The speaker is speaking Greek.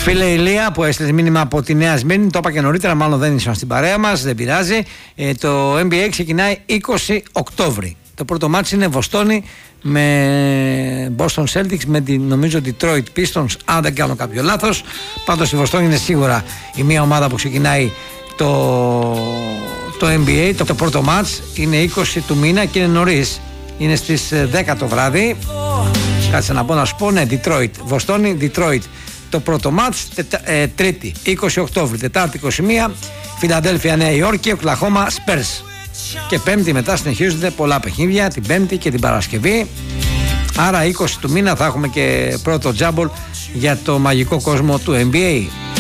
Φίλε Ηλία που έστειλε μήνυμα από τη Νέα Σμύρνη, το είπα και νωρίτερα, μάλλον δεν ήσουν στην παρέα μας, δεν πειράζει. Το NBA ξεκινάει 20 Οκτώβρη. Το πρώτο μάτς είναι Βοστόνη με Boston Celtics, με την νομίζω Detroit Pistons, αν δεν κάνω κάποιο λάθος. Πάντως η Βοστόνη είναι σίγουρα η μία ομάδα που ξεκινάει το NBA. Το πρώτο μάτς είναι 20 του μήνα και είναι νωρίς. Είναι στις 10 το βράδυ. Κάτσε να σου πω, ναι, Detroit, Βοστόνη, Detroit. Το πρώτο μάτς, Τρίτη 20 Οκτώβρη, Τετάρτη 21, Φιλαδέλφια Νέα Υόρκη, Οκλαχώμα Spurs. Και Πέμπτη μετά συνεχίζονται πολλά παιχνίδια, την Πέμπτη και την Παρασκευή. Άρα 20 του μήνα θα έχουμε και πρώτο τζάμπολ για το μαγικό κόσμο του NBA.